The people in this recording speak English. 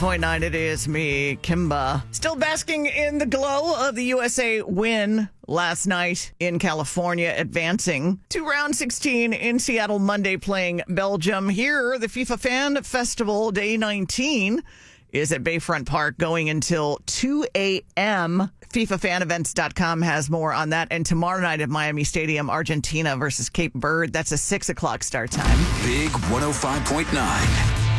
101.9, it is me, Kimba. Still basking in the glow of the USA win last night in California, advancing to round 16 in Seattle Monday, playing Belgium. Here, the FIFA Fan Festival, day 19, is at Bayfront Park going until 2 a.m. FIFAFanEvents.com has more on that. And tomorrow night at Miami Stadium, Argentina versus Cape Verde. That's a 6 o'clock start time. Big 105.9.